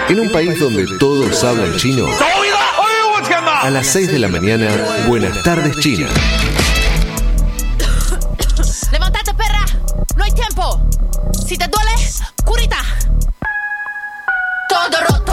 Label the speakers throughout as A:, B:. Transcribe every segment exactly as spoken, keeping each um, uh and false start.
A: En un país donde todos hablan chino, a las seis de la mañana, Buenas Tardes China.
B: ¡Levántate, perra! ¡No hay tiempo! Si te duele, curita. Todo roto.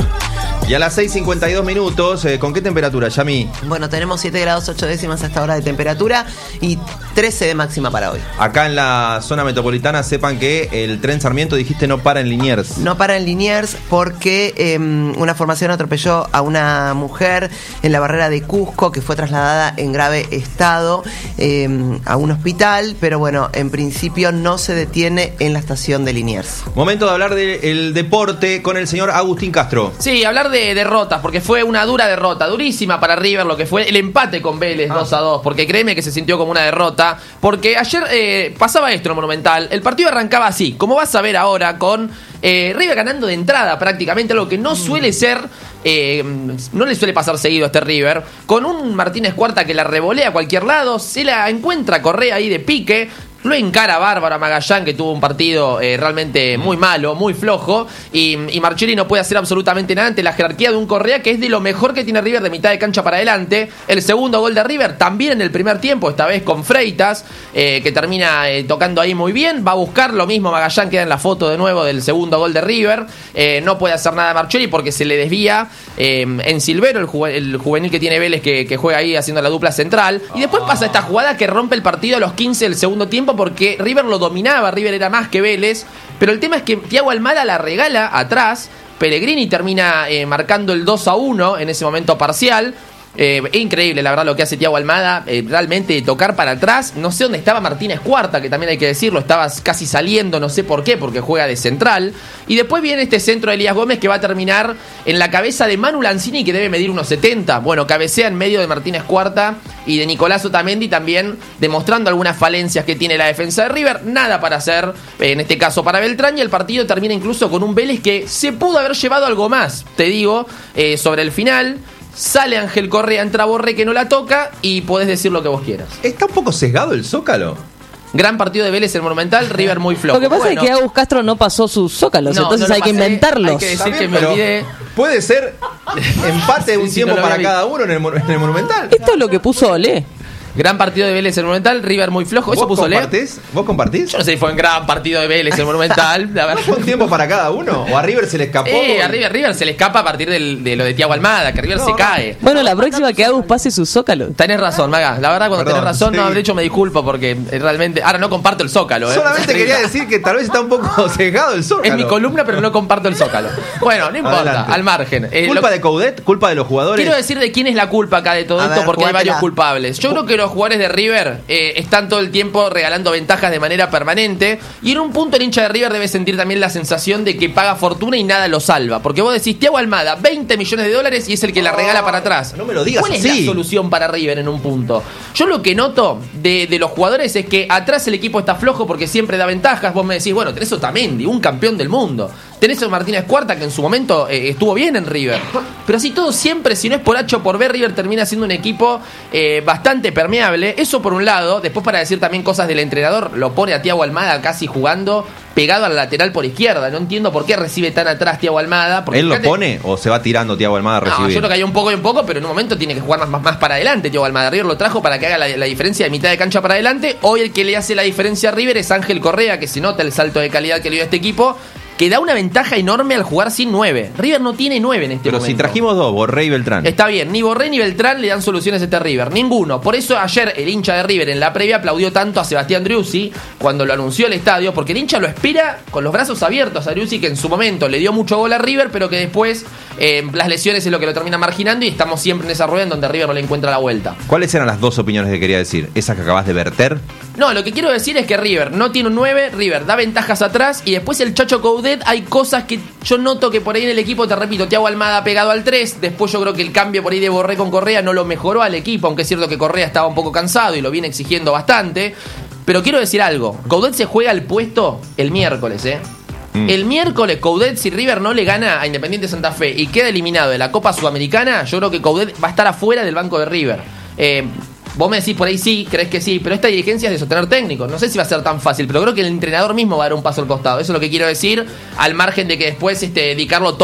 C: Y a las seis cincuenta y dos minutos, eh, ¿con qué temperatura, Yami?
D: Bueno, tenemos siete grados ocho décimas a esta hora de temperatura y trece de máxima para hoy.
C: Acá en la zona metropolitana, sepan que el tren Sarmiento, dijiste, no para en Liniers.
D: No para en Liniers porque eh, una formación atropelló a una mujer en la barrera de Cusco que fue trasladada en grave estado eh, a un hospital, pero bueno, en principio no se detiene en la estación de Liniers.
C: Momento de hablar del deporte con el señor Agustín Castro.
E: Sí, hablar de derrotas, porque fue una dura derrota, durísima para River, lo que fue el empate con Vélez ah. dos a dos, porque créeme que se sintió como una derrota, porque ayer eh, pasaba esto en el Monumental, el partido arrancaba así, como vas a ver ahora, con eh, River ganando de entrada prácticamente, algo que no suele ser, eh, no le suele pasar seguido a este River, con un Martínez Cuarta que la revolea a cualquier lado, se la encuentra Correa ahí de pique, lo encara bárbaro a Magallán, que tuvo un partido eh, realmente muy malo, muy flojo, y, y Marchelli no puede hacer absolutamente nada ante la jerarquía de un Correa que es de lo mejor que tiene River de mitad de cancha para adelante. El segundo gol de River también en el primer tiempo, esta vez con Freitas, eh, que termina eh, tocando ahí muy bien, va a buscar lo mismo Magallán, queda en la foto de nuevo del segundo gol de River, eh, no puede hacer nada Marchelli porque se le desvía eh, en Silvero, el, juve, el juvenil que tiene Vélez, que, que juega ahí haciendo la dupla central, y después pasa esta jugada que rompe el partido a los quince del segundo tiempo, porque River lo dominaba, River era más que Vélez, pero el tema es que Thiago Almada la regala atrás, Pellegrini termina eh, marcando el dos a uno en ese momento parcial. Eh, increíble la verdad lo que hace Thiago Almada, eh, realmente tocar para atrás, no sé dónde estaba Martínez Cuarta, que también hay que decirlo, estaba casi saliendo, no sé por qué, porque juega de central, y después viene este centro de Elías Gómez que va a terminar en la cabeza de Manu Lanzini, que debe medir unos setenta, bueno, cabecea en medio de Martínez Cuarta y de Nicolás Otamendi, también demostrando algunas falencias que tiene la defensa de River, nada para hacer, eh, en este caso para Beltrán, y el partido termina incluso con un Vélez que se pudo haber llevado algo más, te digo, eh, sobre el final. Sale Ángel Correa, entra Borré que no la toca y podés decir lo que vos quieras.
C: ¿Está un poco sesgado el Zócalo?
E: Gran partido de Vélez en Monumental, River muy flojo.
F: Lo que pasa bueno, es que Agus Castro no pasó sus zócalos, no, entonces no hay pasé, que inventarlos.
E: Hay que decir que me olvidé.
C: Puede ser empate de un sí, tiempo sí, no para cada uno en el, en el Monumental.
F: Esto es lo que puso Olé.
E: Gran partido de Vélez en el Monumental, River muy flojo. ¿Eso puso Leo?
C: ¿Vos compartís?
E: Yo no sé si fue un gran partido de Vélez en el Monumental. La verdad.
C: ¿No fue un tiempo para cada uno? ¿O a River se le escapó?
E: Eh, a River, River se le escapa a partir del, de lo de Thiago Almada, que River no, se no. cae.
F: Bueno, la próxima que Agus pase su zócalo.
E: Tenés razón, Maga. La verdad, cuando Perdón, tenés razón, sí. no, de hecho me disculpo porque realmente. Ahora no comparto el zócalo. ¿eh?
C: Solamente quería decir que tal vez está un poco sesgado el zócalo.
E: Es mi columna, pero no comparto el zócalo. Bueno, no importa, Adelante. al margen.
C: Eh, ¿Culpa lo... de Coudet? ¿Culpa de los jugadores?
E: Quiero decir de quién es la culpa acá de todo a esto, ver, porque hay varios culpables. Yo creo que los jugadores de River Eh, están todo el tiempo regalando ventajas de manera permanente, y en un punto el hincha de River debe sentir también la sensación de que paga fortuna y nada lo salva, porque vos decís Thiago Almada, veinte millones de dólares y es el que la regala para atrás.
C: No me lo digas.
E: ¿Cuál
C: así?
E: es la solución para River en un punto? Yo lo que noto de, de los jugadores es que atrás el equipo está flojo porque siempre da ventajas. Vos me decís, bueno, tenés a Otamendi, un campeón del mundo, tenés a Martínez Cuarta, que en su momento eh, estuvo bien en River, pero así todo siempre, si no es por H o por B, River termina siendo un equipo eh, bastante permeable. Eso por un lado. Después, para decir también cosas del entrenador, lo pone a Thiago Almada casi jugando pegado al lateral por izquierda. No entiendo por qué recibe tan atrás Thiago Almada. Porque
C: ¿Él
E: fíjate,
C: lo pone o se va tirando Thiago Almada a recibir?
E: No, yo creo que hay un poco y un poco, pero en un momento tiene que jugar más, más, más para adelante Thiago Almada. River lo trajo para que haga la, la diferencia de mitad de cancha para adelante. Hoy el que le hace la diferencia a River es Ángel Correa, que se nota el salto de calidad que le dio a este equipo, que da una ventaja enorme al jugar sin nueve. River no tiene nueve en este
C: Pero
E: momento.
C: Pero si trajimos dos, Borré y Beltrán.
E: Está bien, ni Borré ni Beltrán le dan soluciones a este River. Ninguno. Por eso ayer el hincha de River en la previa aplaudió tanto a Sebastián Driussi cuando lo anunció el estadio, porque el hincha lo espera con los brazos abiertos a Driussi, que en su momento le dio mucho gol a River, pero que después eh, las lesiones es lo que lo termina marginando, y estamos siempre en esa rueda en donde River no le encuentra la vuelta.
C: ¿Cuáles eran las dos opiniones que quería decir? ¿Esas que acabas de verter?
E: No, lo que quiero decir es que River no tiene un nueve, River da ventajas atrás, y después el Chacho Coudet hay cosas que yo noto que por ahí en el equipo, te repito, Thiago Almada pegado al tres, después yo creo que el cambio por ahí de Borré con Correa no lo mejoró al equipo, aunque es cierto que Correa estaba un poco cansado y lo viene exigiendo bastante, pero quiero decir algo, Coudet se juega el puesto el miércoles, ¿eh? Mm. El miércoles Coudet, si River no le gana a Independiente Santa Fe y queda eliminado de la Copa Sudamericana, yo creo que Coudet va a estar afuera del banco de River. Eh... Vos me decís por ahí sí, crees que sí, pero esta dirigencia es de sostener técnicos. No sé si va a ser tan fácil, pero creo que el entrenador mismo va a dar un paso al costado. Eso es lo que quiero decir, al margen de que después este, dedicarlo todo